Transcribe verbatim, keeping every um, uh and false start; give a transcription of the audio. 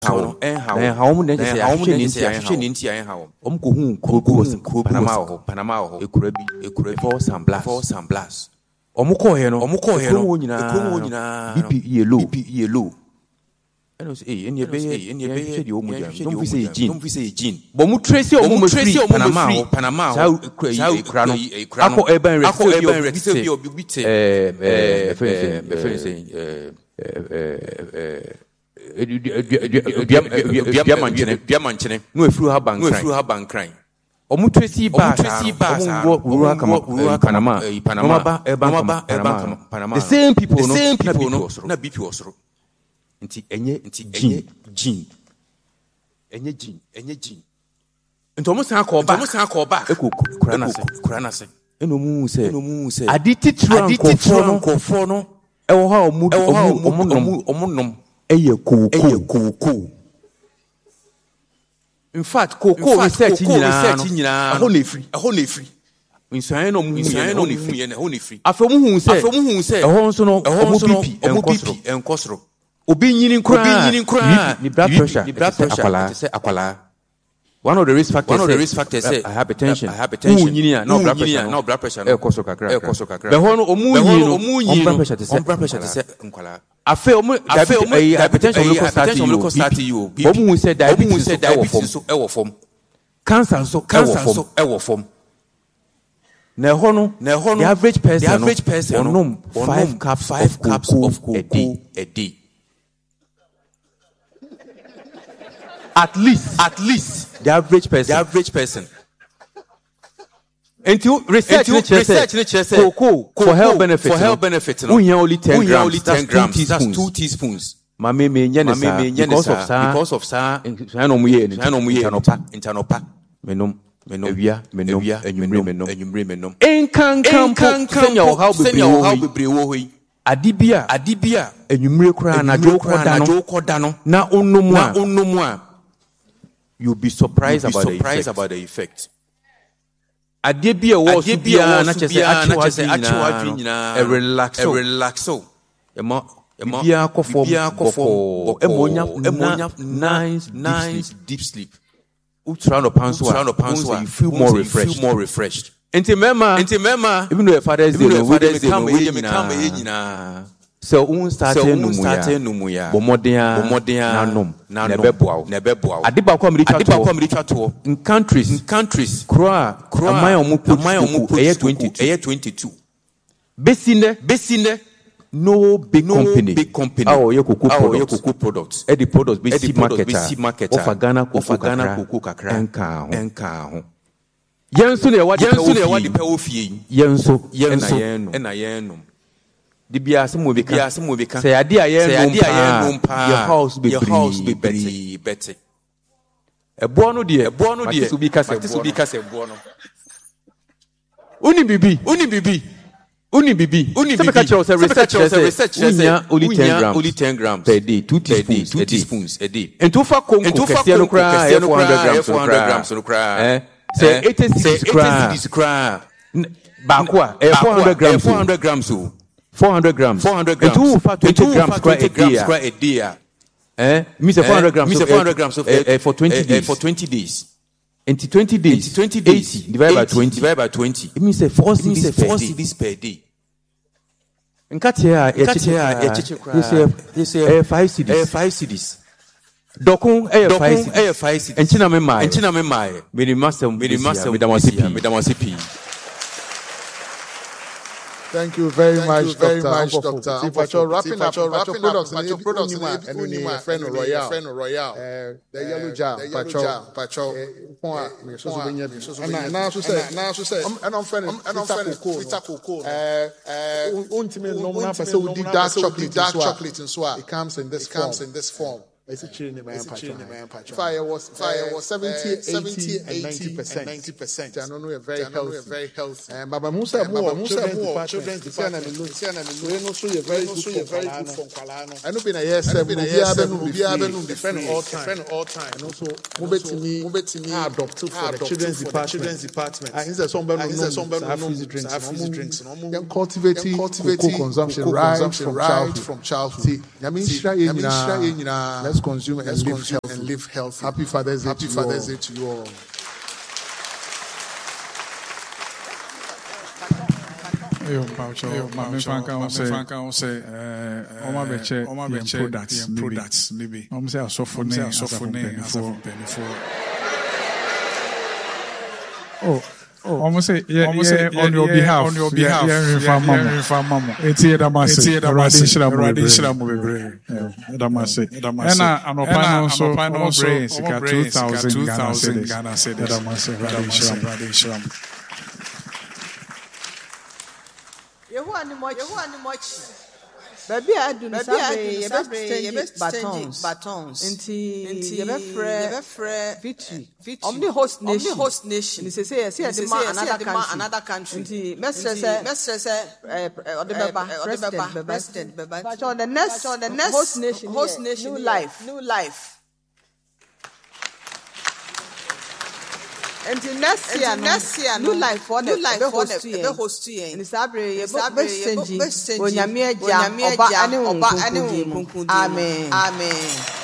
how and how how many days how many days I have how um go home Kubu Panama Panama a craby a craby for some blast for some blast Omuko heno Omuko heno nyina B P E low B P E low and say in your bay in your bay don't we say gin don't we say gin but mu trace o mu free Panama Panama how crano ako urban register obi te eh eh eh eh Diamanchene, Diamanchene, no efru ha ban cry. No efru ha ban cry. Omu tresi ba, tresi ba, omu kama Panama, Panama, Panama, Panama. The same people, the same people, no, na B P osoro. Nti enye, nti enye gin, enye gin, enye gin. Nti omu san call back, omu san call back. Eko kurana se, kurana se. Eno mu se, eno mu se. Aditi tran kofo no. Ewo ha omu, omu, omu nom, omu nom. Eye koko. In fact, koko research nyina aho na free. Aho na free. Nsan no mu nsan no free na aho na free. Afemu hu se. Afemu hu se. Eho nso no omo B P enkosro. Obi nyini nkura. Obi nyini nkura. Ni blood pressure. Ni blood pressure. Akwala. Say akwala. One of the risk factors. One of the risk factors say hypertension. Hypertension. Nyini no blood pressure. No blood pressure. Ekosro kakra. Ekosro kakra. Be ho no omu nyini no. Omu nyini. Blood pressure say. Blood pressure say nkwala. Afe omu hypertension will start you. Omu say diabetes so e wo form. Cancer so cancer so e wo form. Na ho no, na ho no. The average person, the average person onom five cups five cups of cocoa a day, a day. At least, at least the average person, the average person. Into research, into research, research, cocoa for health benefits, for health benefits. No, we only ten grams. Only ten grams. That's two teaspoons. Mame me nyane because of sa, because of sa. Intano muye, intano muye, intano pa. Menom, menom, ewia, menom, enyumre, menom, enyumre, menom. Enkan kan kan senya how be brewo, how be brewo hoi. Adibia, adibia, enyumre kura na jo koda no, jo koda no. Na onomu, na onomu. You'll be surprised about the effect. About the effect. Adebia was bia na chese achiwa nyina e relax e relax so e ma e ma bia ko form bia ko form e monya e monya nice nice deep sleep ultra no panso ultra panso you feel more refreshed feel more refreshed enti mema enti mema even though Father's Day no we come e me come e nyina so un starting no mu ya bomoden na nom na beboa na beboa adiba kwa mritwa to adiba kwa mritwa to in countries in countries kroa kroa aman omu aman omu eye twenty eye twenty-two besine besine no big no company big company awo ye cocoa products ye cocoa products e the products be see marketer of Ghana cocoa Ghana cocoa kakra enka ho enka ho yenso na e wadi yenso na e wadi pe ofie yenso yenso na yenno the bias movie bias movie can say ade aye no pa your house be your house be better better ebo no de ebo no de so bi ka say so bi ka say ebo no uni bibi uni bibi uni bibi uni bibi ka say research research say only ten grams only ten grams per day two teaspoons two teaspoons a day and to fa konko kese no kra four hundred grams no kra eh say eighty cedis kra ba kwa four hundred grams four hundred grams so four hundred grams. four hundred grams. And two for twenty grams square a day. Square a day. Eh? Me say four hundred grams. Me say four hundred grams of uh, uh, for twenty days. For twenty days. Into twenty days. Into twenty days. eighty divided by twenty. Divided by twenty. It means say four cedis per day. In Katia, eh, you say you say five cedis. Eh, five cedis. Dokun eh five cedis. Eh five cedis. Enchina me mai. Enchina me mai. Me di master. Me di master. Me da masipi. Me da masipi. Thank you very Thank much, you very Doctor much, Doctor Doctor. See, Pacho, wrapping up, Pacho, Pacho wrapping products, up, Pacho products, products, and and then friend Royale, friend Royale, the yellow jar, Pacho, Pacho, and now so say, now so say, and I'm friend, and I'm friend, Peter Coco, uh, uh, ultimate normal person who did dark chocolate, dark chocolate, and so it comes in this, comes in this form. It's a chilling the man Pacho. Fire was fire was seventy, eighty, and ninety percent. Ninety percent. I don't know, very healthy, very healthy. And Baba Musa more, Musa more, children's department. We know so you're very good, very good from Kalano. I know been a year seven, been a year seven, we have been defend all time, defend all time. And also, move it to me, move it to me. Adopted for the children's department. Children's department. I insist somebody knows somebody knows drinks, fizzy drinks. Young cultivating, cultivating consumption right from childhood. From childhood. See, I mean, let's consume and, live, consume healthy. and live healthy. Happy Father's Day, Happy to, Father's Day to you all. Yo, Paucho, yo, Mami Franca, on say, on say, Oma Beche, Oma Beche, products, products, maybe. Oma say, so for name, so for name, before. Oh, oh, almost say, yeah, yeah, on your behalf, on your behalf, yeah, yeah, from Mama, it's here, Damasi, it's here, Damasi, Radishram, Damasi, Damasi, and I'm a panel, so also, two thousand Ghana cedis, Damasi, Radishram, Radishram. Yehu ani mochi. Yehu ani mochi. Baby adu no sabe ye best batons. Batons. Inti ye be frɛ ye be frɛ victory. Omni host nation. Omni host nation. Ni say say say the man another country. Another country. Inti mestre say mestre say eh odebeba president president beba. But on the next on the next host nation host nation new life. New life. And the next year, next year, new life for the life for the host to you. In Sabre, you Sabre, you Sabre, Amen. Amen.